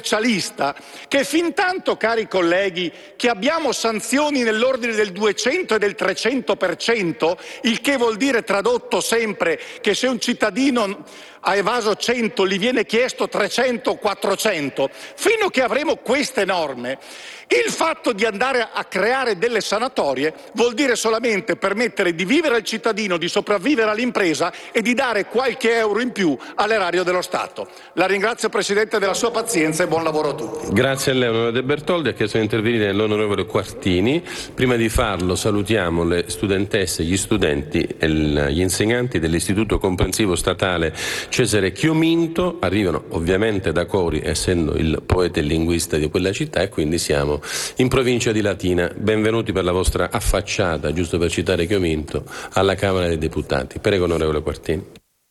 socialista che fintanto, cari colleghi, che abbiamo sanzioni nell'ordine del 200 e del 300%, il che vuol dire tradotto sempre che se un cittadino ha evaso 100 gli viene chiesto 300 o 400, fino a che avremo queste norme, il fatto di andare a creare delle sanatorie vuol dire solamente permettere di vivere al cittadino, di sopravvivere all'impresa e di dare qualche euro in più all'erario dello Stato. La ringrazio, Presidente, della sua pazienza e buon lavoro a tutti. Grazie a lei, onorevole De Bertoldi. Ha chiesto di intervenire l'onorevole Quartini. Prima di farlo salutiamo le studentesse, gli studenti e gli insegnanti dell'Istituto Comprensivo Statale Cesare Chiominto. Arrivano ovviamente da Cori, essendo il poeta e linguista di quella città, e quindi siamo in provincia di Latina. Benvenuti per la vostra affacciata, giusto per citare Chiominto, alla Camera dei Deputati. Prego, onorevole Quartini.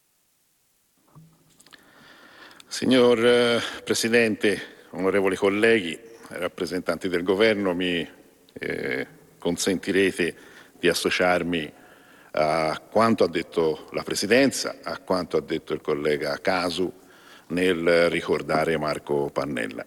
Signor Presidente, onorevoli colleghi, rappresentanti del Governo, mi consentirete di associarmi a quanto ha detto la Presidenza, a quanto ha detto il collega Casu nel ricordare Marco Pannella.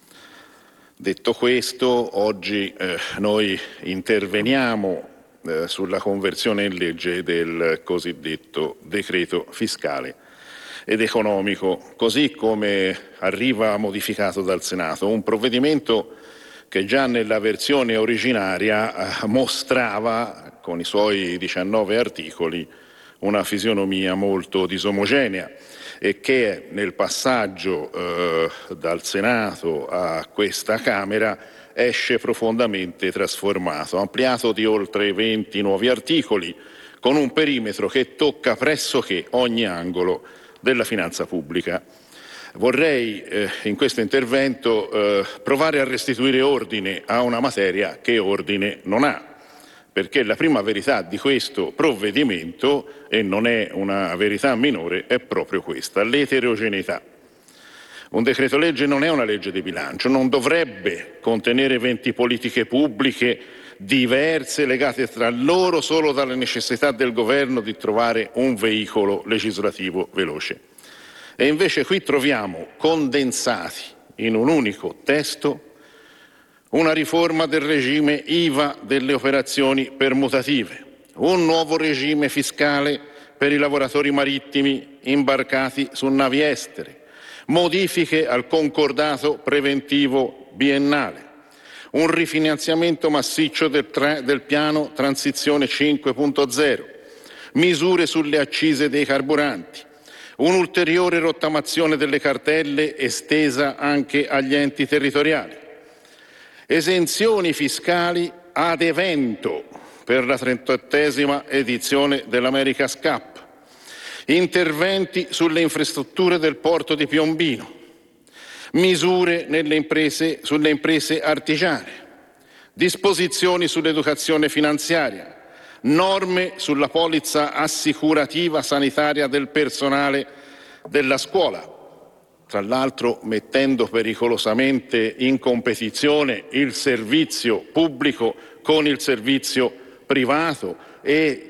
Detto questo, oggi noi interveniamo sulla conversione in legge del cosiddetto decreto fiscale ed economico, così come arriva modificato dal Senato, un provvedimento che già nella versione originaria mostrava, con i suoi 19 articoli, una fisionomia molto disomogenea e che nel passaggio dal Senato a questa Camera esce profondamente trasformato, ampliato di oltre 20 nuovi articoli, con un perimetro che tocca pressoché ogni angolo della finanza pubblica. Vorrei in questo intervento provare a restituire ordine a una materia che ordine non ha, perché la prima verità di questo provvedimento, e non è una verità minore, è proprio questa: l'eterogeneità. Un decreto legge non è una legge di bilancio, non dovrebbe contenere 20 politiche pubbliche diverse, legate tra loro solo dalla necessità del governo di trovare un veicolo legislativo veloce. E invece qui troviamo condensati in un unico testo una riforma del regime IVA delle operazioni permutative, un nuovo regime fiscale per i lavoratori marittimi imbarcati su navi estere, modifiche al concordato preventivo biennale, un rifinanziamento massiccio del piano Transizione 5.0, misure sulle accise dei carburanti, un'ulteriore rottamazione delle cartelle estesa anche agli enti territoriali, esenzioni fiscali ad evento per la 38esima edizione dell'America's Cup, interventi sulle infrastrutture del porto di Piombino, misure sulle imprese artigiane, disposizioni sull'educazione finanziaria, norme sulla polizza assicurativa sanitaria del personale della scuola, tra l'altro mettendo pericolosamente in competizione il servizio pubblico con il servizio privato e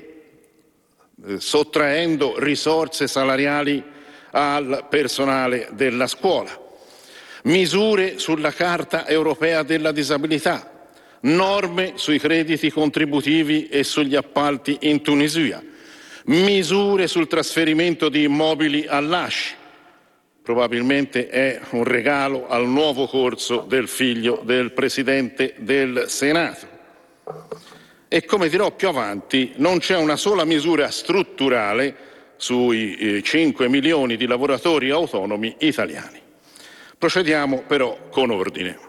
sottraendo risorse salariali al personale della scuola, misure sulla Carta europea della disabilità, norme sui crediti contributivi e sugli appalti in Tunisia, misure sul trasferimento di immobili all'ASCI. Probabilmente è un regalo al nuovo corso del figlio del Presidente del Senato. E come dirò più avanti, non c'è una sola misura strutturale sui 5 milioni di lavoratori autonomi italiani. Procediamo però con ordine.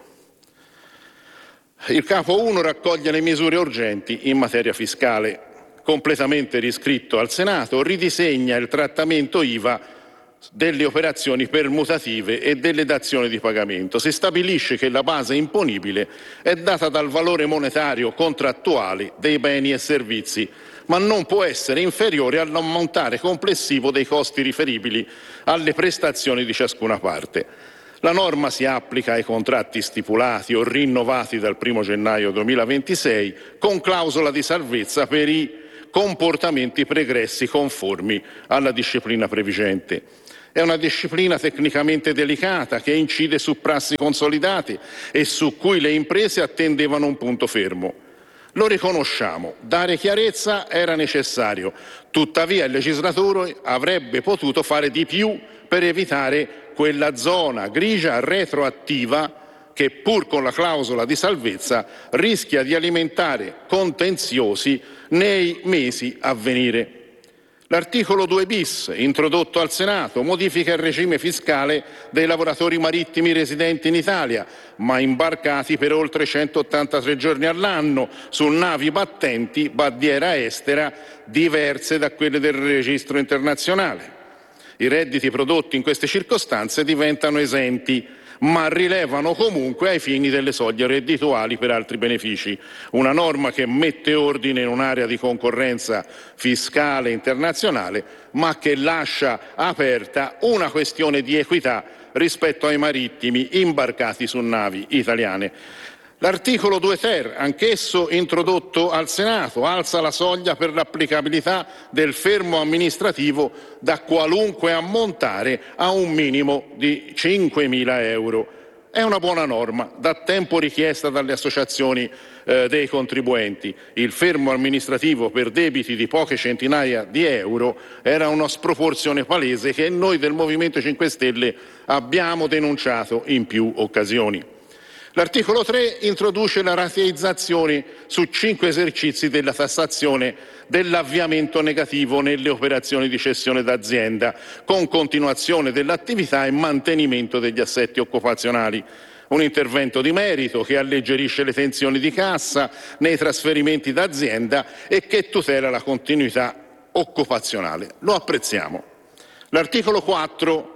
Il capo 1 raccoglie le misure urgenti in materia fiscale, completamente riscritto al Senato, ridisegna il trattamento IVA delle operazioni permutative e delle dazioni di pagamento. Si stabilisce che la base imponibile è data dal valore monetario contrattuale dei beni e servizi, ma non può essere inferiore all'ammontare complessivo dei costi riferibili alle prestazioni di ciascuna parte. La norma si applica ai contratti stipulati o rinnovati dal 1 gennaio 2026 con clausola di salvezza per i comportamenti pregressi conformi alla disciplina previgente. È una disciplina tecnicamente delicata che incide su prassi consolidate e su cui le imprese attendevano un punto fermo. Lo riconosciamo, dare chiarezza era necessario, tuttavia il legislatore avrebbe potuto fare di più per evitare quella zona grigia retroattiva che, pur con la clausola di salvezza, rischia di alimentare contenziosi nei mesi a venire. L'articolo 2 bis, introdotto al Senato, modifica il regime fiscale dei lavoratori marittimi residenti in Italia, ma imbarcati per oltre 183 giorni all'anno su navi battenti bandiera estera diverse da quelle del registro internazionale. I redditi prodotti in queste circostanze diventano esenti, ma rilevano comunque ai fini delle soglie reddituali per altri benefici. Una norma che mette ordine in un'area di concorrenza fiscale internazionale, ma che lascia aperta una questione di equità rispetto ai marittimi imbarcati su navi italiane. L'articolo 2 ter, anch'esso introdotto al Senato, alza la soglia per l'applicabilità del fermo amministrativo da qualunque ammontare a un minimo di 5.000 euro. È una buona norma, da tempo richiesta dalle associazioni dei contribuenti. Il fermo amministrativo per debiti di poche centinaia di euro era una sproporzione palese che noi del Movimento 5 Stelle abbiamo denunciato in più occasioni. L'articolo 3 introduce la rateizzazione su 5 esercizi della tassazione dell'avviamento negativo nelle operazioni di cessione d'azienda, con continuazione dell'attività e mantenimento degli assetti occupazionali. Un intervento di merito che alleggerisce le tensioni di cassa nei trasferimenti d'azienda e che tutela la continuità occupazionale. Lo apprezziamo. L'articolo 4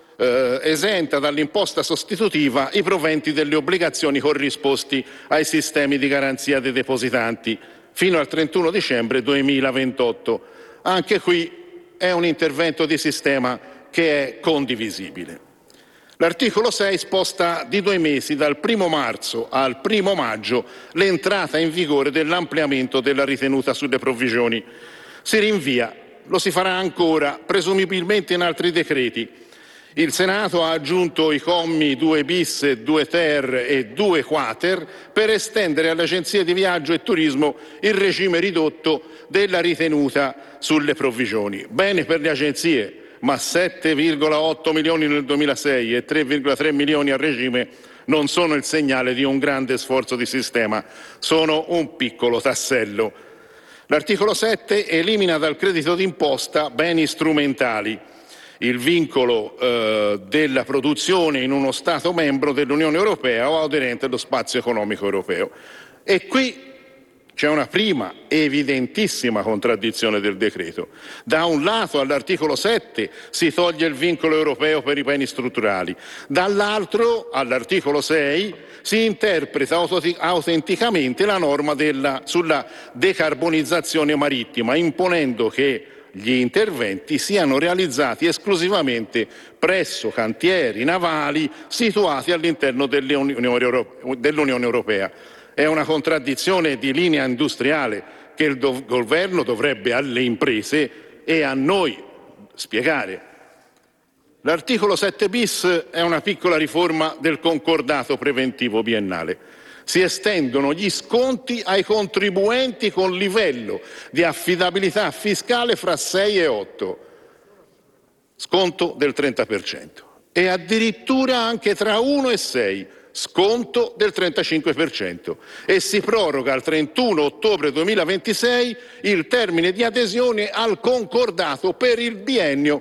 esenta dall'imposta sostitutiva i proventi delle obbligazioni corrisposti ai sistemi di garanzia dei depositanti fino al 31 dicembre 2028. Anche qui è un intervento di sistema che è condivisibile. L'articolo 6 sposta di 2 mesi, dal 1 marzo al 1 maggio, l'entrata in vigore dell'ampliamento della ritenuta sulle provvigioni. Si rinvia, lo si farà ancora, presumibilmente in altri decreti. Il Senato ha aggiunto i commi 2 bis, 2 ter e 2 quater per estendere alle agenzie di viaggio e turismo il regime ridotto della ritenuta sulle provvigioni. Bene per le agenzie, ma 7,8 milioni nel 2006 e 3,3 milioni a regime non sono il segnale di un grande sforzo di sistema, sono un piccolo tassello. L'articolo 7 elimina dal credito d'imposta beni strumentali, il vincolo della produzione in uno Stato membro dell'Unione Europea o aderente allo spazio economico europeo. E qui c'è una prima evidentissima contraddizione del decreto. Da un lato, all'articolo 7 si toglie il vincolo europeo per i beni strutturali, dall'altro, all'articolo 6, si interpreta autenticamente la norma sulla decarbonizzazione marittima, imponendo che gli interventi siano realizzati esclusivamente presso cantieri navali situati all'interno dell'Unione Europea. È una contraddizione di linea industriale che il governo dovrebbe alle imprese e a noi spiegare. L'articolo 7 bis è una piccola riforma del concordato preventivo biennale. Si estendono gli sconti ai contribuenti con livello di affidabilità fiscale fra 6 e 8, sconto del 30%, e addirittura anche tra 1 e 6, sconto del 35%, e si proroga al 31 ottobre 2026 il termine di adesione al concordato per il biennio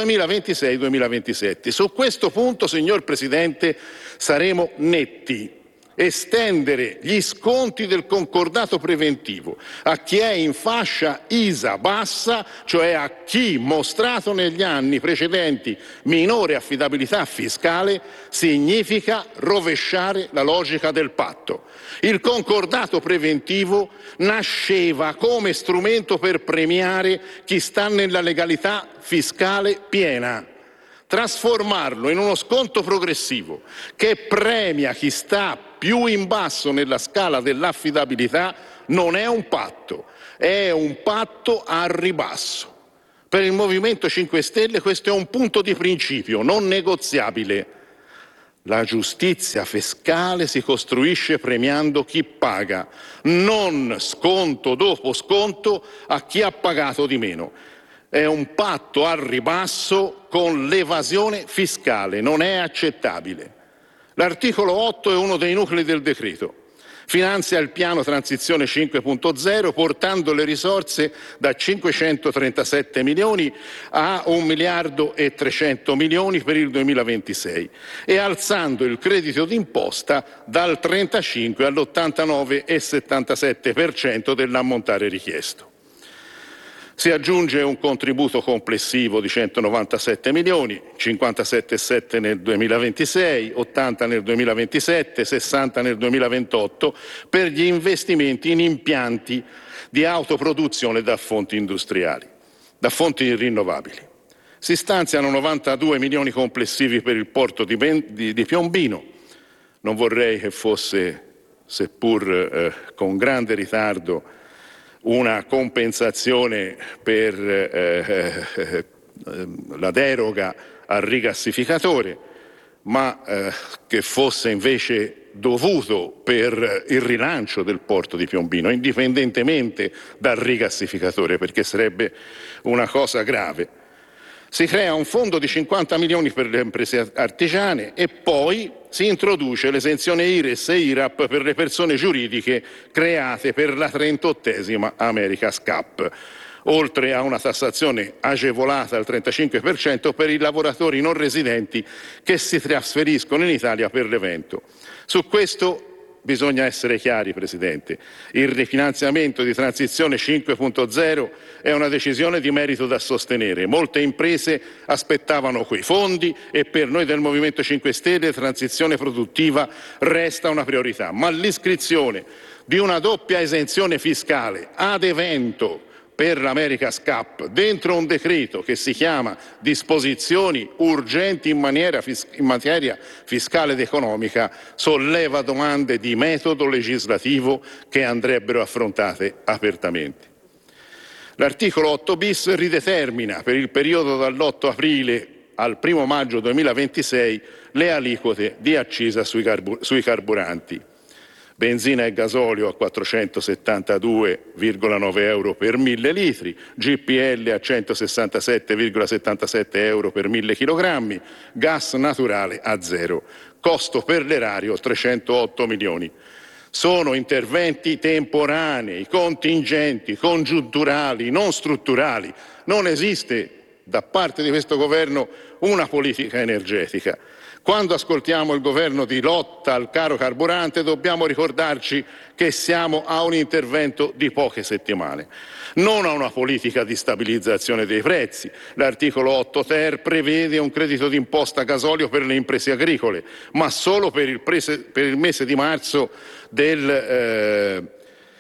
2026-2027. Su questo punto, signor Presidente, saremo netti. Estendere gli sconti del concordato preventivo a chi è in fascia ISA bassa, cioè a chi mostrato negli anni precedenti minore affidabilità fiscale, significa rovesciare la logica del patto. Il concordato preventivo nasceva come strumento per premiare chi sta nella legalità fiscale piena. Trasformarlo in uno sconto progressivo che premia chi sta più in basso nella scala dell'affidabilità non è un patto, è un patto al ribasso. Per il Movimento 5 Stelle questo è un punto di principio non negoziabile. La giustizia fiscale si costruisce premiando chi paga, non sconto dopo sconto a chi ha pagato di meno. È un patto al ribasso con l'evasione fiscale, non è accettabile. L'articolo 8 è uno dei nuclei del decreto. Finanzia il piano Transizione 5.0 portando le risorse da 537 milioni a 1 miliardo e 300 milioni per il 2026 e alzando il credito d'imposta dal 35 all'89,77% dell'ammontare richiesto. Si aggiunge un contributo complessivo di 197 milioni, 57,7 nel 2026, 80 nel 2027, 60 nel 2028 per gli investimenti in impianti di autoproduzione da fonti industriali, da fonti rinnovabili. Si stanziano 92 milioni complessivi per il porto di Piombino. Non vorrei che fosse, seppur con grande ritardo, una compensazione per la deroga al rigassificatore, ma che fosse invece dovuto per il rilancio del porto di Piombino, indipendentemente dal rigassificatore, perché sarebbe una cosa grave. Si crea un fondo di 50 milioni per le imprese artigiane e poi si introduce l'esenzione IRES e IRAP per le persone giuridiche create per la 38esima America's Cup, oltre a una tassazione agevolata al 35% per i lavoratori non residenti che si trasferiscono in Italia per l'evento. Su questo bisogna essere chiari, Presidente. Il rifinanziamento di Transizione 5.0 è una decisione di merito da sostenere. Molte imprese aspettavano quei fondi e per noi del Movimento 5 Stelle transizione produttiva resta una priorità. Ma l'iscrizione di una doppia esenzione fiscale ad evento per l'America's Cup dentro un decreto che si chiama disposizioni urgenti in materia fiscale ed economica solleva domande di metodo legislativo che andrebbero affrontate apertamente. L'articolo 8 bis ridetermina per il periodo dall'8 aprile al 1 maggio 2026 le aliquote di accisa sui carburanti. Benzina e gasolio a 472,9 euro per 1000 litri, GPL a 167,77 euro per 1000 kg, gas naturale a zero, costo per l'erario 308 milioni. Sono interventi temporanei, contingenti, congiunturali, non strutturali. Non esiste da parte di questo governo una politica energetica. Quando ascoltiamo il governo di lotta al caro carburante dobbiamo ricordarci che siamo a un intervento di poche settimane, non a una politica di stabilizzazione dei prezzi. L'articolo 8 ter prevede un credito d'imposta gasolio per le imprese agricole, ma solo per il mese di marzo del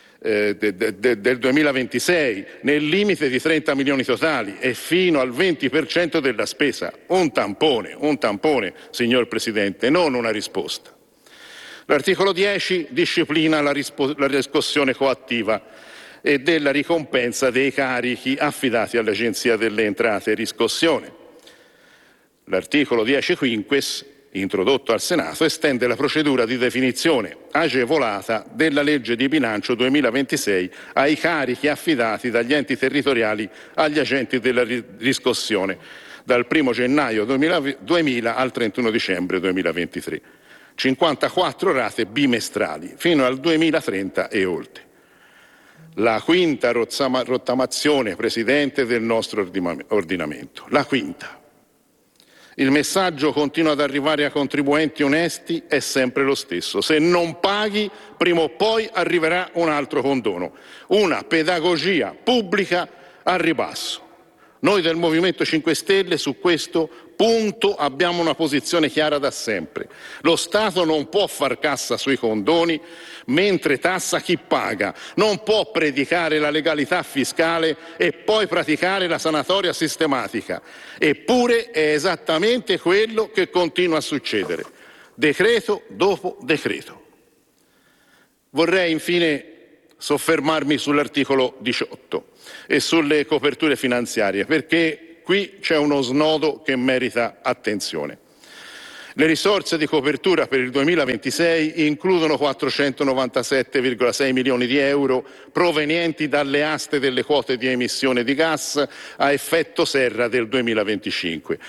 2026 nel limite di 30 milioni totali e fino al 20% della spesa. Un tampone, signor Presidente, non una risposta. L'articolo 10 disciplina la riscossione coattiva e della ricompensa dei carichi affidati all'Agenzia delle Entrate e Riscossione. L'articolo 10 quinques, introdotto al Senato, estende la procedura di definizione agevolata della legge di bilancio 2026 ai carichi affidati dagli enti territoriali agli agenti della riscossione dal 1 gennaio 2000 al 31 dicembre 2023. 54 rate bimestrali fino al 2030 e oltre. La quinta rottamazione, Presidente, del nostro ordinamento. La quinta. Il messaggio continua ad arrivare a contribuenti onesti, è sempre lo stesso. Se non paghi, prima o poi arriverà un altro condono. Una pedagogia pubblica al ribasso. Noi del Movimento 5 Stelle su questo punto abbiamo una posizione chiara da sempre. Lo Stato non può far cassa sui condoni mentre tassa chi paga, non può predicare la legalità fiscale e poi praticare la sanatoria sistematica. Eppure è esattamente quello che continua a succedere, decreto dopo decreto. Vorrei infine soffermarmi sull'articolo 18 e sulle coperture finanziarie, perché qui c'è uno snodo che merita attenzione. Le risorse di copertura per il 2026 includono 497,6 milioni di euro provenienti dalle aste delle quote di emissione di gas a effetto serra del 2025,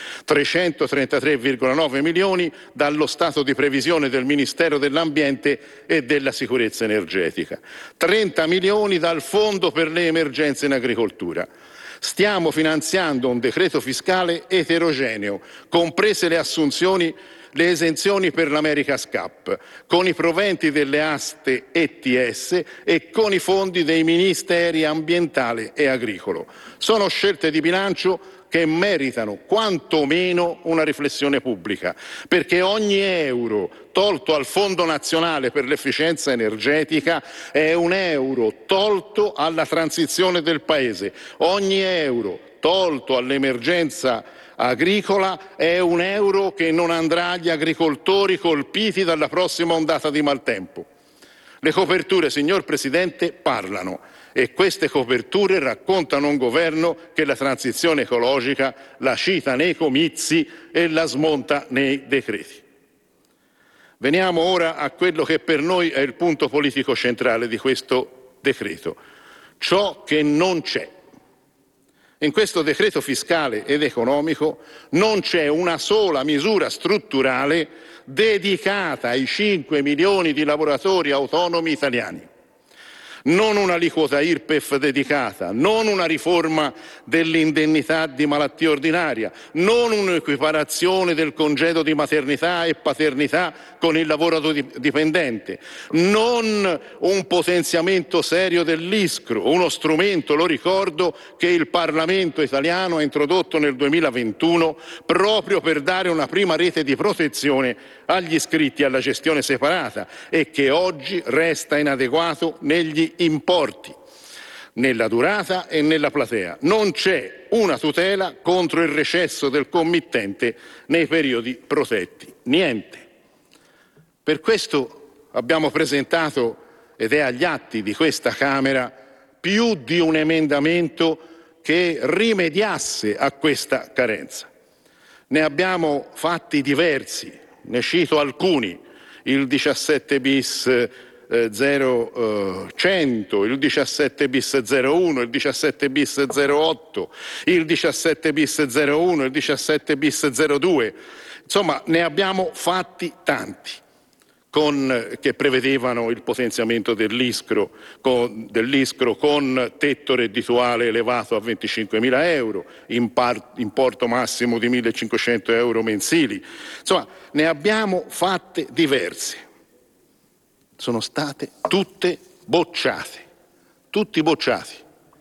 333,9 milioni dallo stato di previsione del Ministero dell'Ambiente e della Sicurezza Energetica, 30 milioni dal Fondo per le emergenze in agricoltura. Stiamo finanziando un decreto fiscale eterogeneo, comprese le esenzioni per l'America's Cup, con i proventi delle aste ETS e con i fondi dei ministeri ambientale e agricolo. Sono scelte di bilancio che meritano quantomeno una riflessione pubblica, perché ogni euro tolto al Fondo nazionale per l'efficienza energetica è un euro tolto alla transizione del Paese. Ogni euro tolto all'emergenza agricola è un euro che non andrà agli agricoltori colpiti dalla prossima ondata di maltempo. Le coperture, signor Presidente, parlano e queste coperture raccontano un governo che la transizione ecologica la cita nei comizi e la smonta nei decreti. Veniamo ora a quello che per noi è il punto politico centrale di questo decreto, ciò che non c'è. In questo decreto fiscale ed economico non c'è una sola misura strutturale dedicata ai 5 milioni di lavoratori autonomi italiani. Non un'aliquota IRPEF dedicata, non una riforma dell'indennità di malattia ordinaria, non un'equiparazione del congedo di maternità e paternità con il lavoro dipendente, non un potenziamento serio dell'ISCRO, uno strumento, lo ricordo, che il Parlamento italiano ha introdotto nel 2021 proprio per dare una prima rete di protezione agli iscritti alla gestione separata e che oggi resta inadeguato negli importi, nella durata e nella platea. Non c'è una tutela contro il recesso del committente nei periodi protetti. Niente. Per questo abbiamo presentato, ed è agli atti di questa Camera, più di un emendamento che rimediasse a questa carenza. Ne abbiamo fatti diversi, ne cito alcuni: il 17 bis 0100, il 17 bis 01, il 17 bis 08, il 17 bis 01, il 17 bis 02. Insomma, ne abbiamo fatti tanti che prevedevano il potenziamento dell'ISCRO con tetto reddituale elevato a 25.000 euro, importo massimo di 1.500 euro mensili. Insomma, ne abbiamo fatte diverse. Sono state tutte bocciate, tutti bocciati,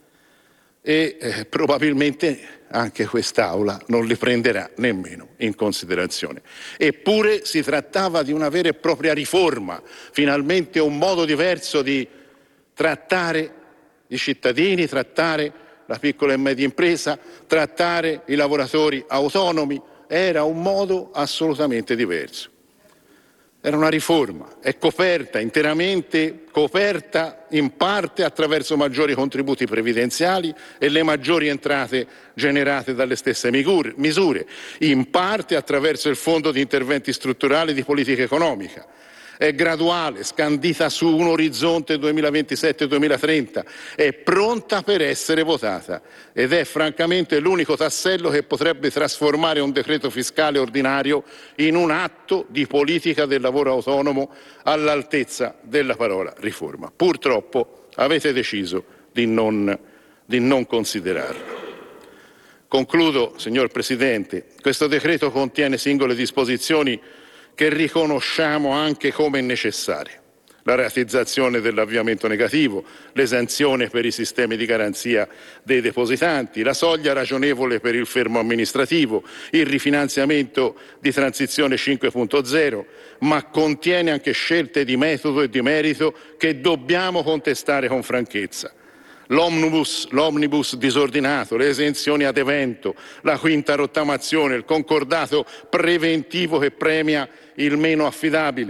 e probabilmente anche quest'Aula non li prenderà nemmeno in considerazione. Eppure si trattava di una vera e propria riforma, finalmente un modo diverso di trattare i cittadini, trattare la piccola e media impresa, trattare i lavoratori autonomi. Era un modo assolutamente diverso. Era una riforma, è coperta, interamente coperta in parte attraverso maggiori contributi previdenziali e le maggiori entrate generate dalle stesse misure, in parte attraverso il Fondo di interventi strutturali di politica economica. È graduale, scandita su un orizzonte 2027-2030, è pronta per essere votata ed è francamente l'unico tassello che potrebbe trasformare un decreto fiscale ordinario in un atto di politica del lavoro autonomo all'altezza della parola riforma. Purtroppo avete deciso di non considerarlo. Concludo, signor Presidente. Questo decreto contiene singole disposizioni che riconosciamo anche come necessarie: la rateizzazione dell'avviamento negativo, l'esenzione per i sistemi di garanzia dei depositanti, la soglia ragionevole per il fermo amministrativo, il rifinanziamento di transizione 5.0, ma contiene anche scelte di metodo e di merito che dobbiamo contestare con franchezza. L'omnibus disordinato, le esenzioni ad evento, la quinta rottamazione, il concordato preventivo che premia il meno affidabile,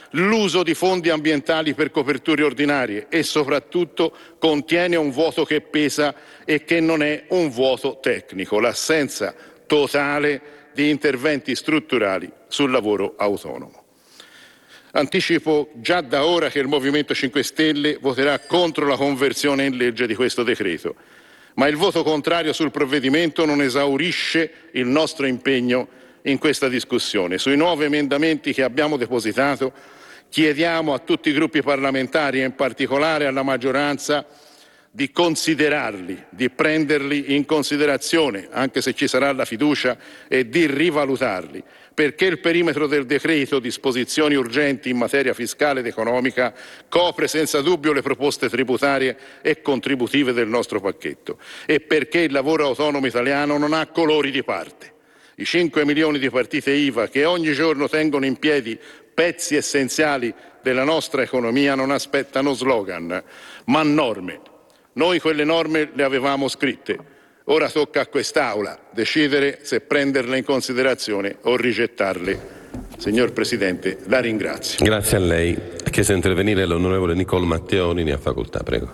l'uso di fondi ambientali per coperture ordinarie e soprattutto contiene un vuoto che pesa e che non è un vuoto tecnico, l'assenza totale di interventi strutturali sul lavoro autonomo. Anticipo già da ora che il Movimento 5 Stelle voterà contro la conversione in legge di questo decreto, ma il voto contrario sul provvedimento non esaurisce il nostro impegno in questa discussione. Sui 9 emendamenti che abbiamo depositato chiediamo a tutti i gruppi parlamentari e in particolare alla maggioranza di considerarli, di prenderli in considerazione, anche se ci sarà la fiducia, e di rivalutarli, perché il perimetro del decreto disposizioni urgenti in materia fiscale ed economica copre senza dubbio le proposte tributarie e contributive del nostro pacchetto e perché il lavoro autonomo italiano non ha colori di parte. I 5 milioni di partite IVA che ogni giorno tengono in piedi pezzi essenziali della nostra economia non aspettano slogan, ma norme. Noi quelle norme le avevamo scritte, ora tocca a quest'Aula decidere se prenderle in considerazione o rigettarle. Signor Presidente, la ringrazio. Grazie a lei. Ha chiesto di intervenire l'onorevole Nicole Matteoni, ne ha facoltà, prego.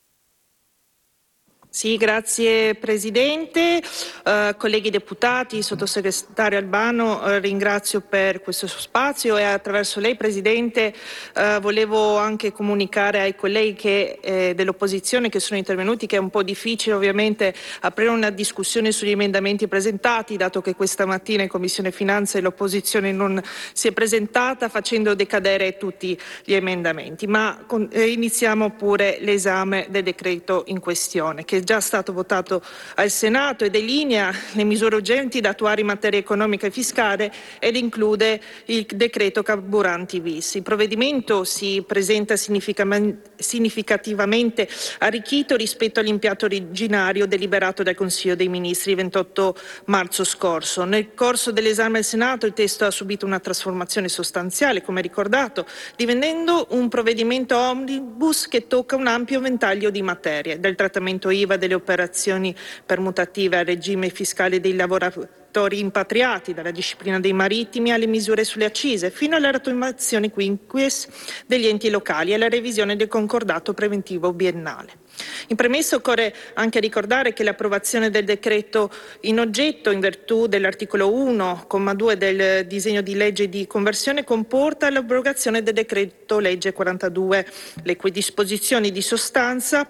Sì, grazie Presidente, colleghi deputati, sottosegretario Albano, ringrazio per questo spazio e attraverso lei Presidente volevo anche comunicare ai colleghi dell'opposizione che sono intervenuti che è un po' difficile ovviamente aprire una discussione sugli emendamenti presentati, dato che questa mattina in Commissione Finanze l'opposizione non si è presentata facendo decadere tutti gli emendamenti, ma iniziamo pure l'esame del decreto in questione, che è già stato votato al Senato e delinea le misure urgenti da attuare in materia economica e fiscale ed include il decreto carburanti bis. Il provvedimento si presenta significativamente arricchito rispetto all'impianto originario deliberato dal Consiglio dei Ministri il 28 marzo scorso. Nel corso dell'esame al Senato il testo ha subito una trasformazione sostanziale, come ricordato, divenendo un provvedimento omnibus che tocca un ampio ventaglio di materie, dal trattamento IVA delle operazioni permutative al regime fiscale dei lavoratori impatriati, dalla disciplina dei marittimi alle misure sulle accise, fino alla rottamazione quinquies degli enti locali e alla revisione del concordato preventivo biennale. In premessa occorre anche ricordare che l'approvazione del decreto in oggetto, in virtù dell'articolo 1,2 del disegno di legge di conversione, comporta l'abrogazione del decreto legge 42, le cui disposizioni di sostanza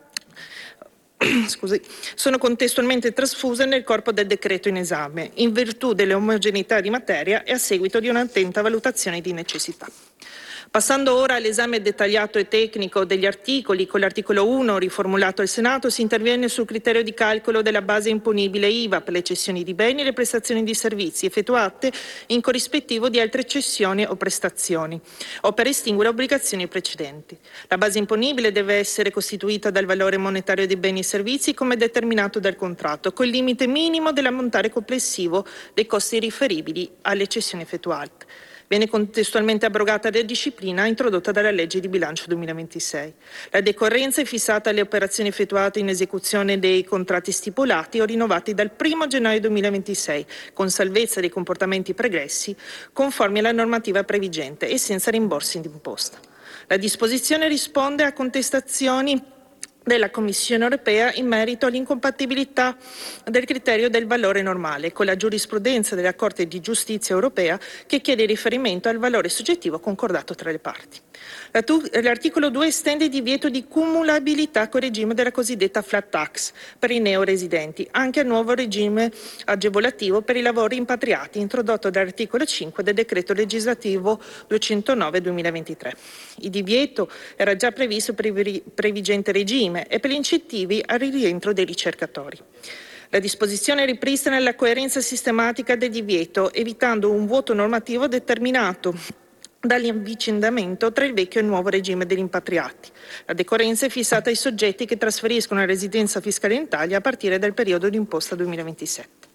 sono contestualmente trasfuse nel corpo del decreto in esame, in virtù dell'omogeneità di materia e a seguito di un'attenta valutazione di necessità. Passando ora all'esame dettagliato e tecnico degli articoli, con l'articolo 1 riformulato al Senato si interviene sul criterio di calcolo della base imponibile IVA per le cessioni di beni e le prestazioni di servizi effettuate in corrispettivo di altre cessioni o prestazioni o per estinguere obbligazioni precedenti. La base imponibile deve essere costituita dal valore monetario dei beni e servizi come determinato dal contratto, col limite minimo dell'ammontare complessivo dei costi riferibili alle cessioni effettuate. Viene contestualmente abrogata la disciplina introdotta dalla legge di bilancio 2026. La decorrenza è fissata alle operazioni effettuate in esecuzione dei contratti stipulati o rinnovati dal 1 gennaio 2026, con salvezza dei comportamenti pregressi, conformi alla normativa previgente e senza rimborsi d'imposta. La disposizione risponde a contestazioni della Commissione europea in merito all'incompatibilità del criterio del valore normale con la giurisprudenza della Corte di Giustizia europea che chiede riferimento al valore soggettivo concordato tra le parti. L'articolo 2 estende il divieto di cumulabilità col regime della cosiddetta flat tax per i neoresidenti, anche al nuovo regime agevolativo per i lavori impatriati introdotto dall'articolo 5 del decreto legislativo 209/2023. Il divieto era già previsto per il previgente regime e per gli incentivi al rientro dei ricercatori. La disposizione ripristina la coerenza sistematica del divieto, evitando un vuoto normativo determinato dall'avvicendamento tra il vecchio e il nuovo regime degli impatriati. La decorrenza è fissata ai soggetti che trasferiscono la residenza fiscale in Italia a partire dal periodo di imposta 2027.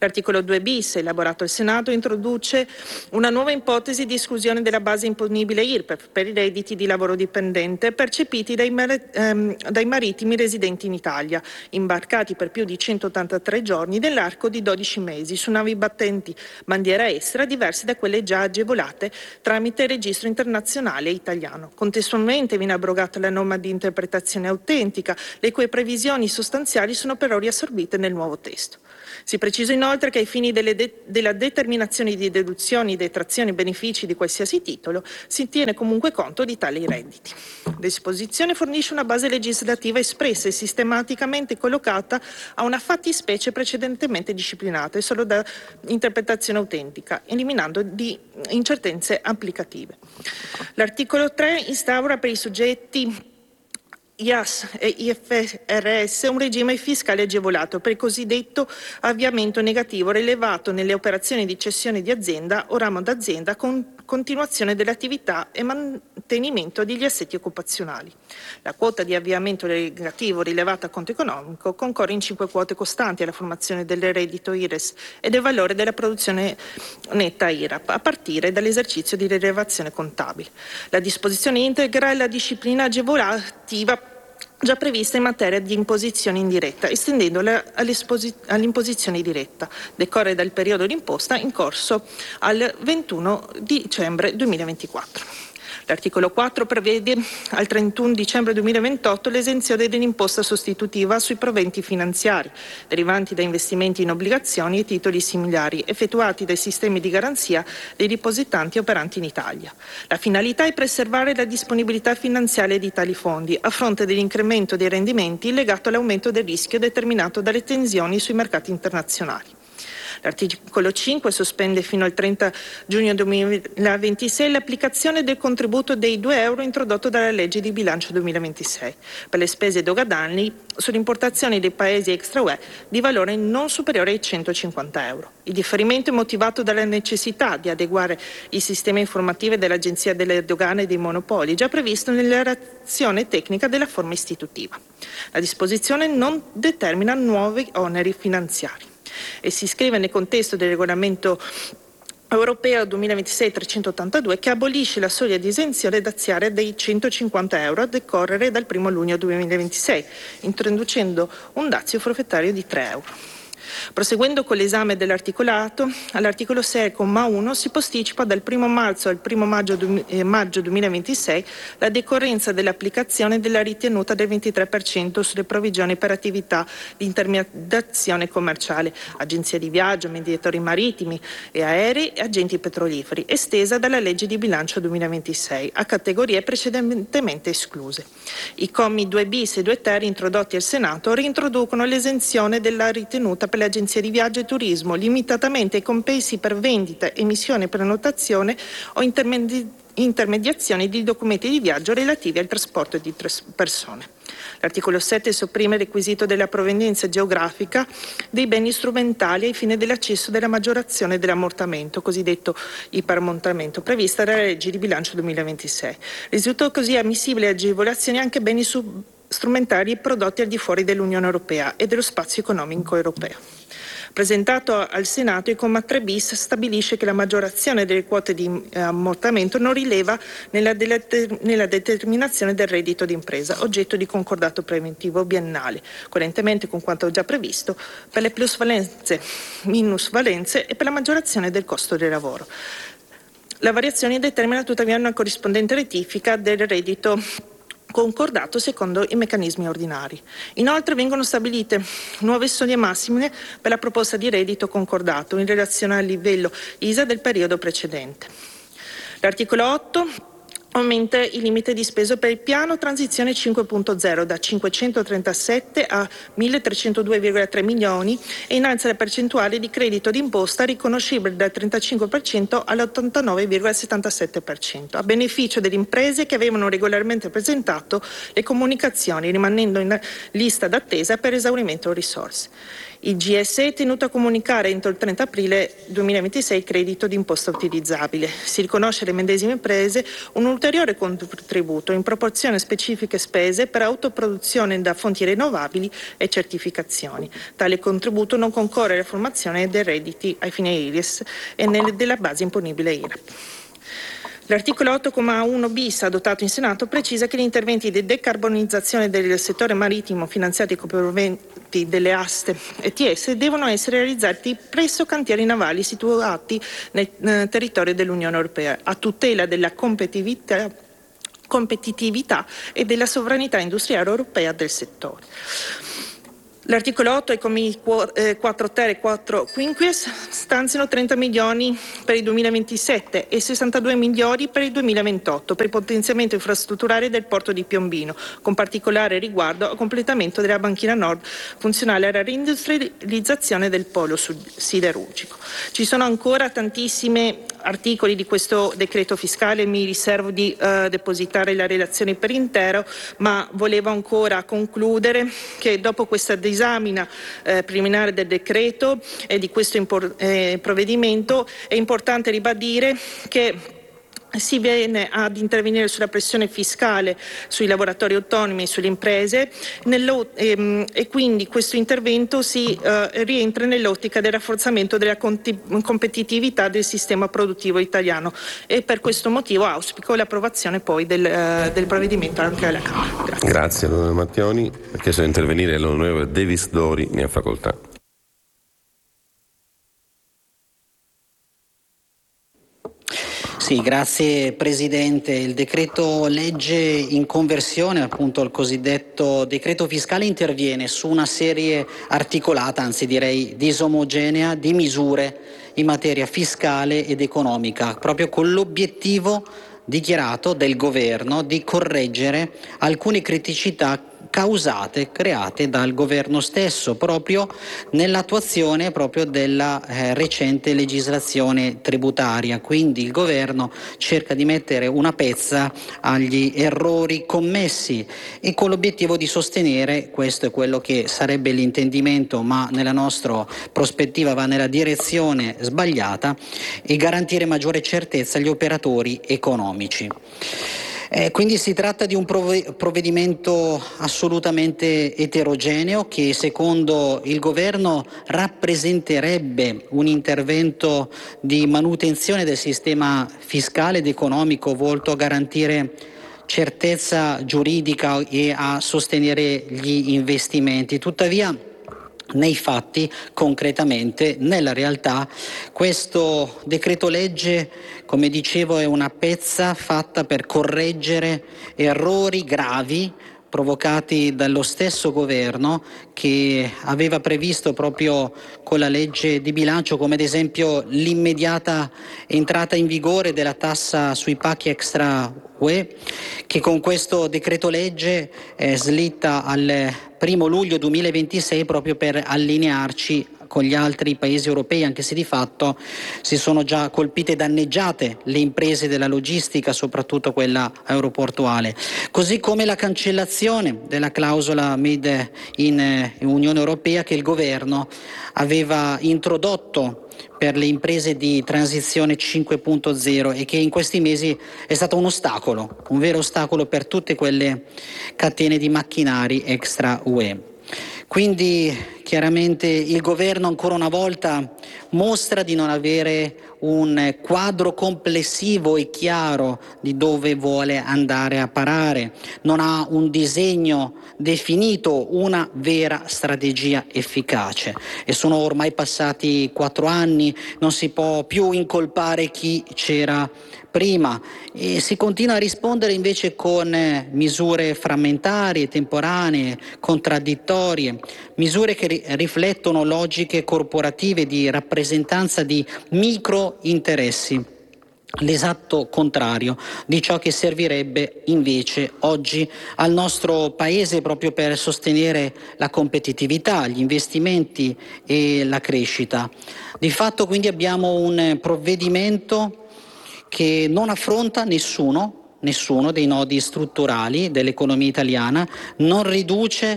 L'articolo 2 bis, elaborato al Senato, introduce una nuova ipotesi di esclusione della base imponibile IRPEF per i redditi di lavoro dipendente percepiti dai marittimi residenti in Italia, imbarcati per più di 183 giorni nell'arco di 12 mesi su navi battenti bandiera estera diverse da quelle già agevolate tramite il registro internazionale italiano. Contestualmente viene abrogata la norma di interpretazione autentica, le cui previsioni sostanziali sono però riassorbite nel nuovo testo. Si precisa inoltre che ai fini della determinazione di deduzioni, detrazioni e benefici di qualsiasi titolo si tiene comunque conto di tali redditi. La disposizione fornisce una base legislativa espressa e sistematicamente collocata a una fattispecie precedentemente disciplinata e solo da interpretazione autentica, eliminando di incertezze applicative. L'articolo 3 instaura per i soggetti IAS e IFRS un regime fiscale agevolato per il cosiddetto avviamento negativo rilevato nelle operazioni di cessione di azienda o ramo d'azienda con continuazione dell'attività e mantenimento degli assetti occupazionali. La quota di avviamento negativo rilevata a conto economico concorre in 5 quote costanti alla formazione del reddito IRES e del valore della produzione netta IRAP a partire dall'esercizio di rilevazione contabile. La disposizione integra la disciplina agevolativa già prevista in materia di imposizione indiretta, estendendola all'imposizione diretta. Decorre dal periodo d'imposta in corso al 21 dicembre 2024. L'articolo 4 prevede al 31 dicembre 2028 l'esenzione dell'imposta sostitutiva sui proventi finanziari derivanti da investimenti in obbligazioni e titoli similari effettuati dai sistemi di garanzia dei depositanti operanti in Italia. La finalità è preservare la disponibilità finanziaria di tali fondi a fronte dell'incremento dei rendimenti legato all'aumento del rischio determinato dalle tensioni sui mercati internazionali. L'articolo 5 sospende fino al 30 giugno 2026 l'applicazione del contributo dei €2 introdotto dalla legge di bilancio 2026 per le spese doganali sulle importazioni dei paesi extra UE di valore non superiore ai €150. Il differimento è motivato dalla necessità di adeguare il sistema informativo dell'Agenzia delle Dogane e dei Monopoli, già previsto nella relazione tecnica della forma istitutiva. La disposizione non determina nuovi oneri finanziari e si iscrive nel contesto del regolamento europeo 2026-382 che abolisce la soglia di esenzione daziaria dei €150 a decorrere dal 1 luglio 2026, introducendo un dazio forfettario di €3. Proseguendo con l'esame dell'articolato, all'articolo 6, comma 1, si posticipa dal 1 marzo al 1 maggio 2026 la decorrenza dell'applicazione della ritenuta del 23% sulle provvigioni per attività di intermediazione commerciale, agenzie di viaggio, mediatori marittimi e aerei e agenti petroliferi, estesa dalla legge di bilancio 2026 a categorie precedentemente escluse. I commi 2 bis e 2 ter introdotti al Senato reintroducono l'esenzione della ritenuta per le agenzie di viaggio e turismo, limitatamente ai compensi per vendita, emissione, prenotazione o intermediazione di documenti di viaggio relativi al trasporto di persone. L'articolo 7 sopprime il requisito della provenienza geografica dei beni strumentali ai fini dell'accesso della maggiorazione dell'ammortamento, cosiddetto iperammortamento, prevista dalla legge di bilancio 2026. Risultò così ammissibile agevolazioni anche beni strumentali prodotti al di fuori dell'Unione Europea e dello spazio economico europeo. Presentato al Senato, il comma 3 bis stabilisce che la maggiorazione delle quote di ammortamento non rileva nella determinazione del reddito d'impresa, oggetto di concordato preventivo biennale, coerentemente con quanto già previsto per le plusvalenze, minusvalenze e per la maggiorazione del costo del lavoro. La variazione determina tuttavia una corrispondente rettifica del reddito concordato secondo i meccanismi ordinari. Inoltre vengono stabilite nuove soglie massime per la proposta di reddito concordato in relazione al livello ISA del periodo precedente. L'articolo 8 aumenta il limite di spesa per il piano Transizione 5.0 da 537 a 1.302,3 milioni e innalza la percentuale di credito d'imposta riconoscibile dal 35% all'89,77% a beneficio delle imprese che avevano regolarmente presentato le comunicazioni rimanendo in lista d'attesa per esaurimento risorse. Il GSE è tenuto a comunicare entro il 30 aprile 2026 il credito d'imposta utilizzabile. Si riconosce alle medesime imprese un ulteriore contributo in proporzione a specifiche spese per autoproduzione da fonti rinnovabili e certificazioni. Tale contributo non concorre alla formazione dei redditi ai fini IRES e della base imponibile IRAP. L'articolo 8,1 bis adottato in Senato precisa che gli interventi di decarbonizzazione del settore marittimo finanziati con proventi delle aste ETS devono essere realizzati presso cantieri navali situati nel territorio dell'Unione Europea, a tutela della competitività e della sovranità industriale europea del settore. L'articolo 8 e i commi 4 ter e 4 quinquies stanziano 30 milioni per il 2027 e 62 milioni per il 2028 per il potenziamento infrastrutturale del porto di Piombino, con particolare riguardo al completamento della banchina nord funzionale alla reindustrializzazione del polo siderurgico. Ci sono ancora tantissimi articoli di questo decreto fiscale, mi riservo di depositare la relazione per intero, ma volevo ancora concludere che dopo questa disamina preliminare del decreto e di questo provvedimento è importante ribadire che si viene ad intervenire sulla pressione fiscale sui lavoratori autonomi e sulle imprese e quindi questo intervento si rientra nell'ottica del rafforzamento della competitività del sistema produttivo italiano e per questo motivo auspico l'approvazione poi del provvedimento anche alla Camera. Grazie onorevole Mattioni. Ha chiesto di intervenire l'onorevole Davis Dori, ne ha facoltà. Sì, grazie Presidente. Il decreto legge in conversione, appunto il cosiddetto decreto fiscale, interviene su una serie articolata, anzi direi disomogenea, di misure in materia fiscale ed economica, proprio con l'obiettivo dichiarato del governo di correggere alcune criticità create dal governo stesso proprio nell'attuazione proprio della recente legislazione tributaria. Quindi il governo cerca di mettere una pezza agli errori commessi e con l'obiettivo di sostenere, questo è quello che sarebbe l'intendimento, ma nella nostra prospettiva va nella direzione sbagliata, e garantire maggiore certezza agli operatori economici. Quindi si tratta di un provvedimento assolutamente eterogeneo che secondo il governo rappresenterebbe un intervento di manutenzione del sistema fiscale ed economico volto a garantire certezza giuridica e a sostenere gli investimenti. Tuttavia, nei fatti, concretamente, nella realtà, questo decreto legge, come dicevo, è una pezza fatta per correggere errori gravi provocati dallo stesso governo che aveva previsto proprio con la legge di bilancio, come ad esempio l'immediata entrata in vigore della tassa sui pacchi extra UE, che con questo decreto legge slitta al 1° luglio 2026 proprio per allinearci con gli altri paesi europei, anche se di fatto si sono già colpite e danneggiate le imprese della logistica, soprattutto quella aeroportuale. Così come la cancellazione della clausola Made in Unione Europea che il governo aveva introdotto per le imprese di transizione 5.0 e che in questi mesi è stato un ostacolo, un vero ostacolo per tutte quelle catene di macchinari extra UE. Quindi chiaramente il governo ancora una volta mostra di non avere un quadro complessivo e chiaro di dove vuole andare a parare, non ha un disegno definito, una vera strategia efficace. E sono ormai passati 4 anni, non si può più incolpare chi c'era prima e si continua a rispondere invece con misure frammentarie, temporanee, contraddittorie, misure che riflettono logiche corporative di rappresentanza di micro interessi. L'esatto contrario di ciò che servirebbe invece oggi al nostro Paese proprio per sostenere la competitività, gli investimenti e la crescita. Di fatto quindi abbiamo un provvedimento che non affronta nessuno dei nodi strutturali dell'economia italiana, non riduce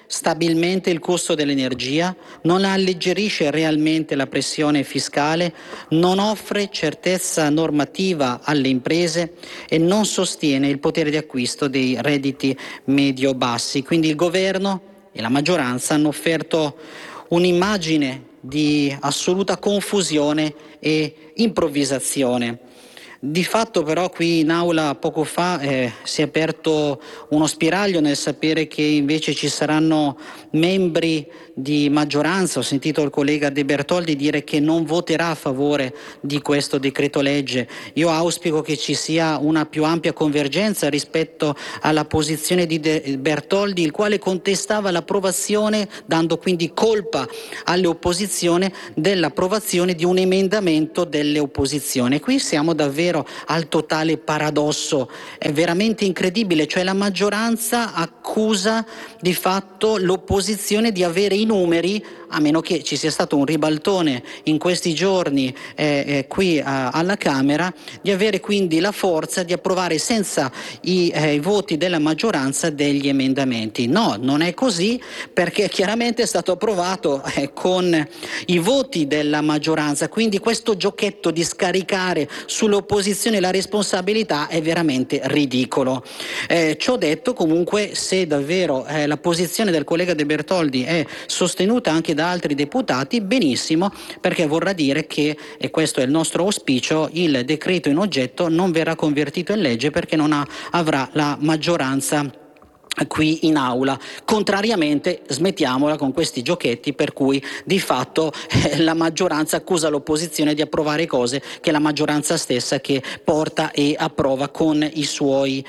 stabilmente il costo dell'energia, non alleggerisce realmente la pressione fiscale, non offre certezza normativa alle imprese e non sostiene il potere di acquisto dei redditi medio-bassi. Quindi il governo e la maggioranza hanno offerto un'immagine di assoluta confusione e improvvisazione. Di fatto però qui in aula poco fa si è aperto uno spiraglio nel sapere che invece ci saranno membri di maggioranza. Ho sentito il collega De Bertoldi dire che non voterà a favore di questo decreto legge. Io auspico che ci sia una più ampia convergenza rispetto alla posizione di De Bertoldi, il quale contestava l'approvazione, dando quindi colpa alle opposizioni dell'approvazione di un emendamento delle opposizioni. Qui siamo davvero al totale paradosso, è veramente incredibile, cioè la maggioranza accusa di fatto l'opposizione di avere i numeri, a meno che ci sia stato un ribaltone in questi giorni qui alla Camera, di avere quindi la forza di approvare senza i voti della maggioranza degli emendamenti. No, non è così, perché chiaramente è stato approvato con i voti della maggioranza, quindi questo giochetto di scaricare sull'opposizione la responsabilità è veramente ridicolo. Ciò detto, comunque, se davvero la posizione del collega De Bertoldi è sostenuta anche da altri deputati, benissimo, perché vorrà dire che, e questo è il nostro auspicio, il decreto in oggetto non verrà convertito in legge perché non avrà la maggioranza qui in aula. Contrariamente, smettiamola con questi giochetti per cui di fatto la maggioranza accusa l'opposizione di approvare cose che è la maggioranza stessa che porta e approva con i suoi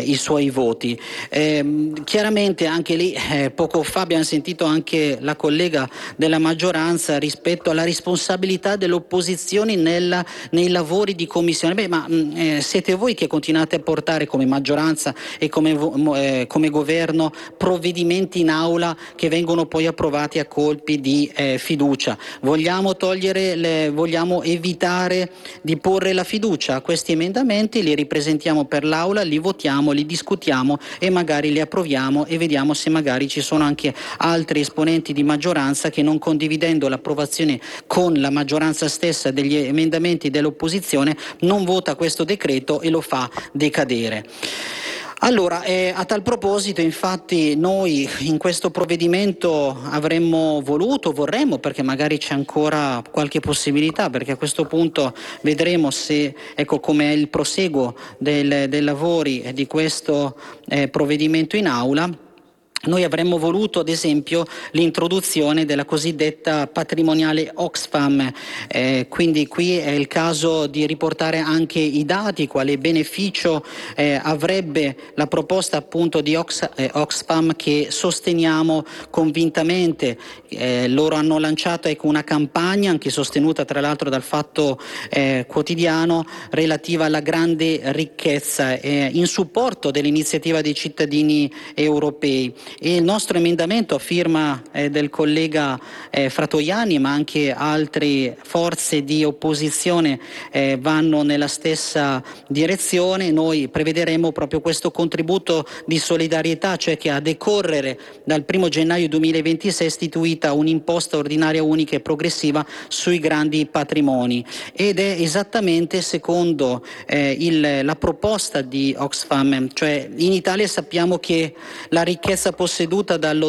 voti. Chiaramente anche lì poco fa abbiamo sentito anche la collega della maggioranza rispetto alla responsabilità dell'opposizione nei lavori di commissione. Ma siete voi che continuate a portare come maggioranza e come governo provvedimenti in aula che vengono poi approvati a colpi di fiducia. Vogliamo evitare di porre la fiducia a questi emendamenti, li ripresentiamo per l'aula, li votiamo, li discutiamo e magari li approviamo e vediamo se magari ci sono anche altri esponenti di maggioranza che, non condividendo l'approvazione con la maggioranza stessa degli emendamenti dell'opposizione, non vota questo decreto e lo fa decadere. Allora, a tal proposito, infatti, noi in questo provvedimento vorremmo, perché magari c'è ancora qualche possibilità, perché a questo punto vedremo se, come è il proseguo dei lavori di questo provvedimento in aula. Noi avremmo voluto, ad esempio, l'introduzione della cosiddetta patrimoniale Oxfam, quindi qui è il caso di riportare anche i dati, quale beneficio avrebbe la proposta appunto di Oxfam, che sosteniamo convintamente. Loro hanno lanciato una campagna, anche sostenuta tra l'altro dal Fatto Quotidiano, relativa alla grande ricchezza in supporto dell'iniziativa dei cittadini europei. E il nostro emendamento a firma del collega Fratoianni, ma anche altre forze di opposizione vanno nella stessa direzione. Noi prevederemo proprio questo contributo di solidarietà, cioè che a decorrere dal 1 gennaio 2026 è istituita un'imposta ordinaria unica e progressiva sui grandi patrimoni, ed è esattamente secondo la proposta di Oxfam. Cioè, in Italia sappiamo che la ricchezza posseduta dallo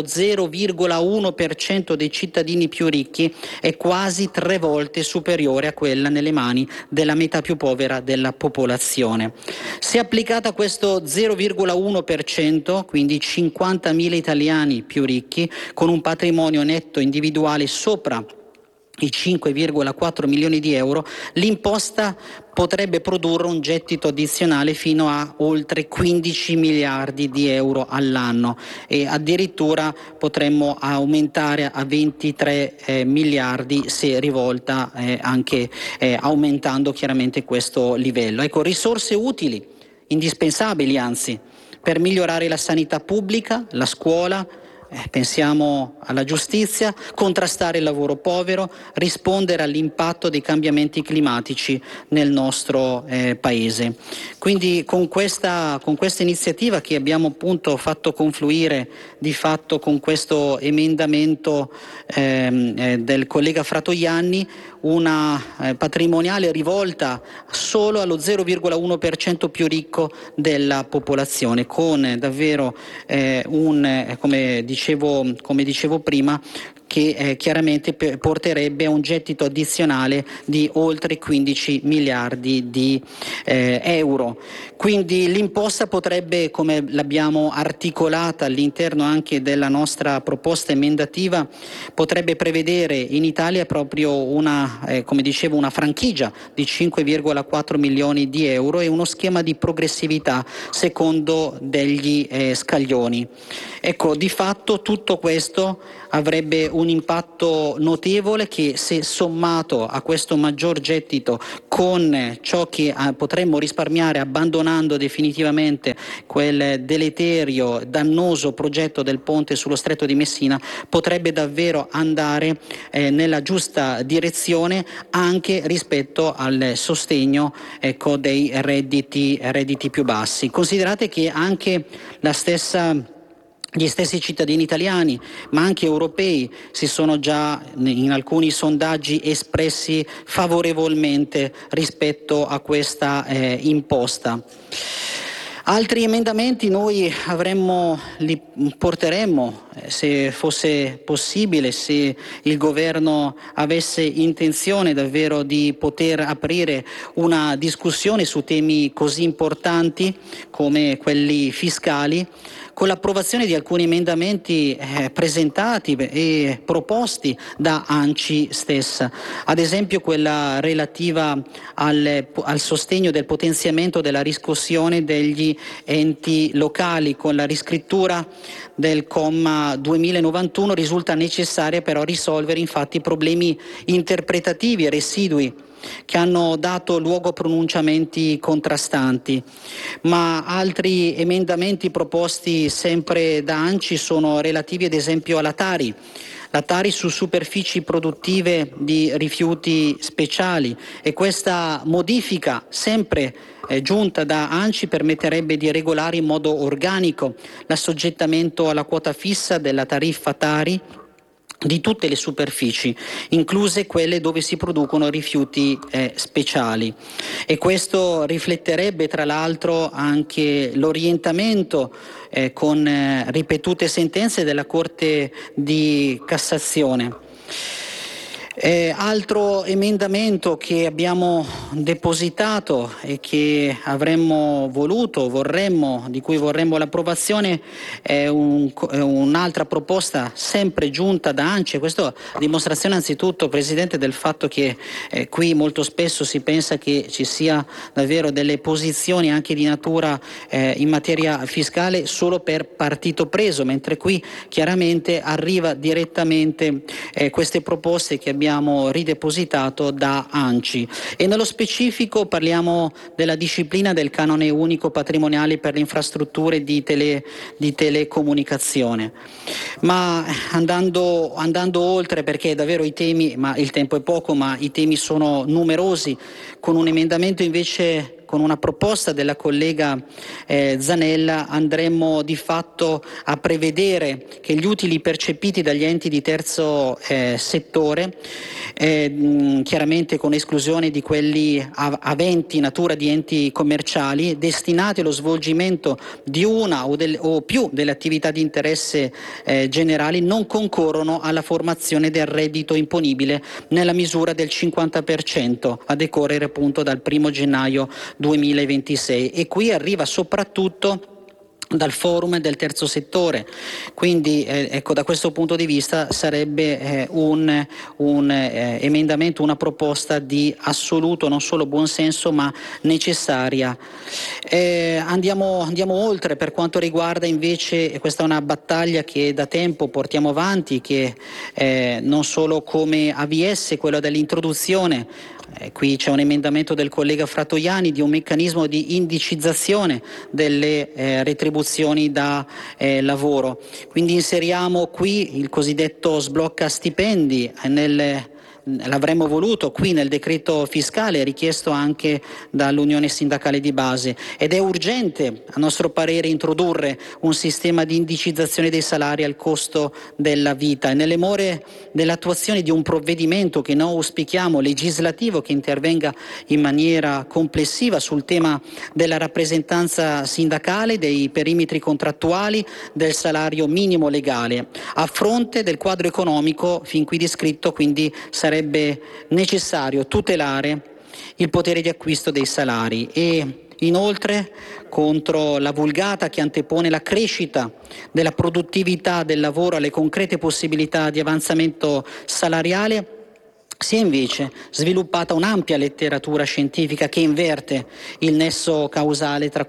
0,1% dei cittadini più ricchi è quasi 3 volte superiore a quella nelle mani della metà più povera della popolazione. Se applicata questo 0,1%, quindi 50.000 italiani più ricchi con un patrimonio netto individuale sopra i 5,4 milioni di euro, l'imposta potrebbe produrre un gettito addizionale fino a oltre 15 miliardi di euro all'anno, e addirittura potremmo aumentare a 23 miliardi se rivolta anche aumentando chiaramente questo livello. Ecco, risorse utili, indispensabili anzi, per migliorare la sanità pubblica, la scuola, pensiamo alla giustizia, contrastare il lavoro povero, rispondere all'impatto dei cambiamenti climatici nel nostro Paese. Quindi con questa iniziativa che abbiamo appunto fatto confluire di fatto con questo emendamento del collega Fratoianni, una patrimoniale rivolta solo allo 0,1% più ricco della popolazione, con davvero come dicevo prima, che chiaramente porterebbe a un gettito addizionale di oltre 15 miliardi di euro. Quindi l'imposta potrebbe, come l'abbiamo articolata all'interno anche della nostra proposta emendativa, potrebbe prevedere in Italia proprio una franchigia di 5,4 milioni di euro e uno schema di progressività secondo degli scaglioni. Ecco, di fatto tutto questo avrebbe un impatto notevole che, se sommato a questo maggior gettito con ciò che potremmo risparmiare abbandonando definitivamente quel deleterio, dannoso progetto del ponte sullo Stretto di Messina, potrebbe davvero andare nella giusta direzione anche rispetto al sostegno dei redditi più bassi. Considerate che anche gli stessi cittadini italiani, ma anche europei, si sono già in alcuni sondaggi espressi favorevolmente rispetto a questa imposta. Altri emendamenti noi li porteremmo, se fosse possibile, se il governo avesse intenzione davvero di poter aprire una discussione su temi così importanti come quelli fiscali, con l'approvazione di alcuni emendamenti presentati e proposti da ANCI stessa, ad esempio quella relativa al sostegno del potenziamento della riscossione degli enti locali. Con la riscrittura del comma 2091 risulta necessaria però risolvere infatti problemi interpretativi e residui che hanno dato luogo a pronunciamenti contrastanti, ma altri emendamenti proposti sempre da ANCI sono relativi ad esempio alla Tari su superfici produttive di rifiuti speciali, e questa modifica sempre giunta da ANCI permetterebbe di regolare in modo organico l'assoggettamento alla quota fissa della tariffa Tari di tutte le superfici, incluse quelle dove si producono rifiuti speciali, e questo rifletterebbe tra l'altro anche l'orientamento con ripetute sentenze della Corte di Cassazione. Altro emendamento che abbiamo depositato e che di cui vorremmo l'approvazione è un'altra proposta sempre giunta da ANCI. Questo a dimostrazione anzitutto, Presidente, del fatto che qui molto spesso si pensa che ci sia davvero delle posizioni anche di natura in materia fiscale solo per partito preso, mentre qui chiaramente arriva direttamente queste proposte che abbiamo ridepositato da ANCI, e nello specifico parliamo della disciplina del canone unico patrimoniale per le infrastrutture di telecomunicazione. Ma andando oltre, perché davvero il tempo è poco, ma i temi sono numerosi, con un emendamento invece, con una proposta della collega Zanella, andremmo di fatto a prevedere che gli utili percepiti dagli enti di terzo settore, chiaramente con esclusione di quelli aventi natura di enti commerciali, destinati allo svolgimento di una o più delle attività di interesse generali, non concorrono alla formazione del reddito imponibile nella misura del 50% a decorrere appunto dal 1° gennaio 2026, e qui arriva soprattutto dal forum del terzo settore. Quindi da questo punto di vista sarebbe un emendamento, una proposta di assoluto non solo buonsenso ma necessaria. Andiamo oltre per quanto riguarda invece, e questa è una battaglia che da tempo portiamo avanti, che non solo come AVS, quello dell'introduzione Qui c'è un emendamento del collega Fratoiani di un meccanismo di indicizzazione delle retribuzioni da lavoro. Quindi inseriamo qui il cosiddetto sblocca stipendi l'avremmo voluto qui nel decreto fiscale richiesto anche dall'Unione Sindacale di Base, ed è urgente a nostro parere introdurre un sistema di indicizzazione dei salari al costo della vita, e nelle more dell'attuazione di un provvedimento che noi auspichiamo legislativo che intervenga in maniera complessiva sul tema della rappresentanza sindacale, dei perimetri contrattuali, del salario minimo legale. A fronte del quadro economico fin qui descritto, quindi sarebbe necessario tutelare il potere di acquisto dei salari e inoltre contro la vulgata che antepone la crescita della produttività del lavoro alle concrete possibilità di avanzamento salariale. Si è invece sviluppata un'ampia letteratura scientifica che inverte il nesso causale tra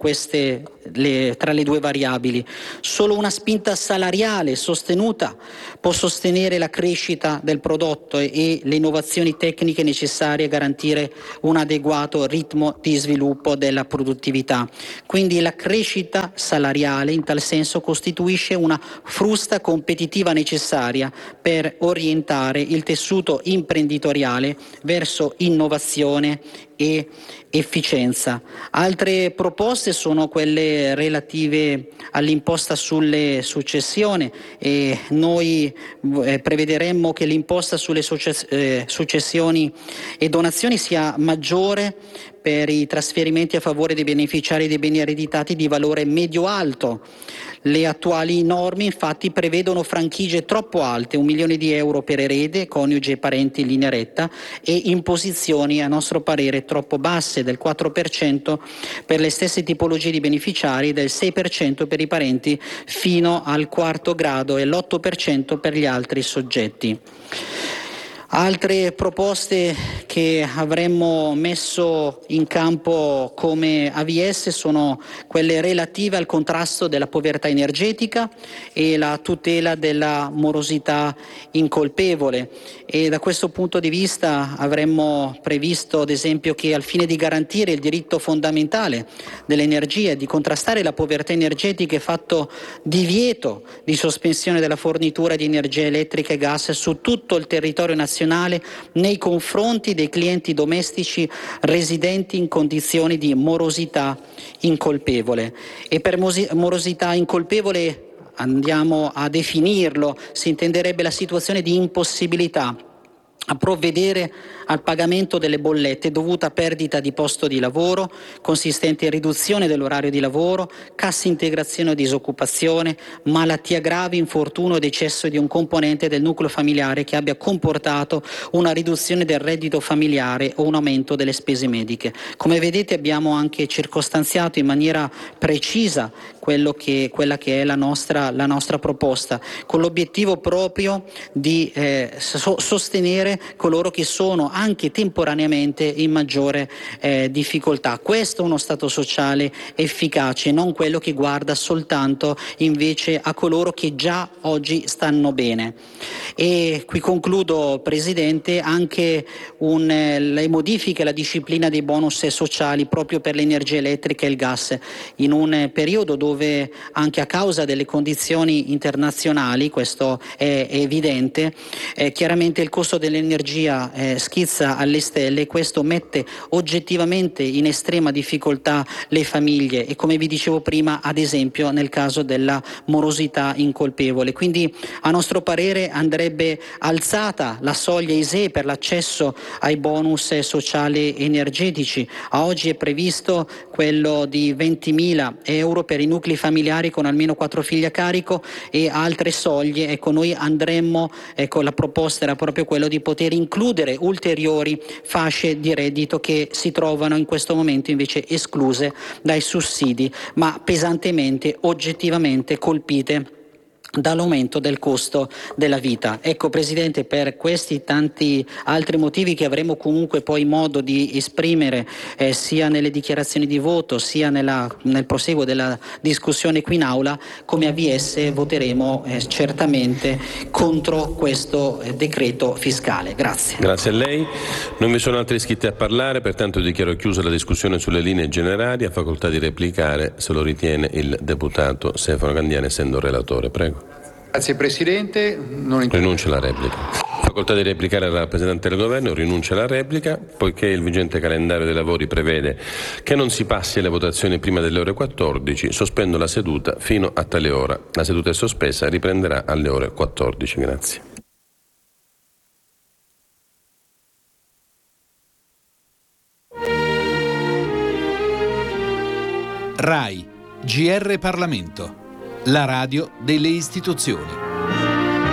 le due variabili. Solo una spinta salariale sostenuta può sostenere la crescita del prodotto e le innovazioni tecniche necessarie a garantire un adeguato ritmo di sviluppo della produttività. Quindi la crescita salariale in tal senso costituisce una frusta competitiva necessaria per orientare il tessuto imprenditoriale verso innovazione e efficienza. Altre proposte sono quelle relative all'imposta sulle successioni e noi prevederemmo che l'imposta sulle successioni e donazioni sia maggiore per i trasferimenti a favore dei beneficiari dei beni ereditati di valore medio-alto. Le attuali norme infatti prevedono franchigie troppo alte, 1 milione di euro per erede, coniuge e parenti in linea retta, e imposizioni a nostro parere troppo basse, del 4% per le stesse tipologie di beneficiari, del 6% per i parenti fino al 4° grado e l'8% per gli altri soggetti. Altre proposte che avremmo messo in campo come AVS sono quelle relative al contrasto della povertà energetica e la tutela della morosità incolpevole, e da questo punto di vista avremmo previsto ad esempio che al fine di garantire il diritto fondamentale dell'energia e di contrastare la povertà energetica è fatto divieto di sospensione della fornitura di energia elettrica e gas su tutto il territorio nazionale nei confronti dei clienti domestici residenti in condizioni di morosità incolpevole. E per morosità incolpevole, andiamo a definirlo, si intenderebbe la situazione di impossibilità a provvedere al pagamento delle bollette dovuta a perdita di posto di lavoro, consistente in riduzione dell'orario di lavoro, cassa integrazione o disoccupazione, malattia grave, infortunio o decesso di un componente del nucleo familiare che abbia comportato una riduzione del reddito familiare o un aumento delle spese mediche. Come vedete abbiamo anche circostanziato in maniera precisa quella che è la nostra proposta, con l'obiettivo proprio di sostenere coloro che sono anche temporaneamente in maggiore difficoltà. Questo è uno Stato sociale efficace, non quello che guarda soltanto invece a coloro che già oggi stanno bene. E qui concludo, Presidente, anche le modifiche alla disciplina dei bonus sociali proprio per l'energia elettrica e il gas, in un periodo dove anche a causa delle condizioni internazionali, questo è evidente, chiaramente il costo dell'energia schizza alle stelle, e questo mette oggettivamente in estrema difficoltà le famiglie e, come vi dicevo prima, ad esempio nel caso della morosità incolpevole. Quindi a nostro parere andrebbe alzata la soglia ISEE per l'accesso ai bonus sociali energetici. A oggi è previsto quello di 20.000 euro per i nuclei familiari con almeno 4 figli a carico e altre soglie. Ecco, noi andremmo, la proposta era proprio quello di poter includere ulteriori fasce di reddito che si trovano in questo momento invece escluse dai sussidi, ma pesantemente, oggettivamente colpite dall'aumento del costo della vita. Ecco, Presidente, per questi tanti altri motivi che avremo comunque poi modo di esprimere sia nelle dichiarazioni di voto sia nel proseguo della discussione qui in aula, come AVS voteremo certamente contro questo decreto fiscale. Grazie. Grazie a lei. Non vi sono altri iscritti a parlare, pertanto dichiaro chiusa la discussione sulle linee generali. Ha facoltà di replicare, se lo ritiene, il deputato Stefano Candiani, essendo relatore. Prego. Grazie Presidente. Rinuncia alla replica. Facoltà di replicare al rappresentante del Governo, rinuncia alla replica, poiché il vigente calendario dei lavori prevede che non si passi alle votazioni prima delle ore 14, sospendo la seduta fino a tale ora. La seduta è sospesa, riprenderà alle ore 14. Grazie. RAI, GR Parlamento, la radio delle istituzioni.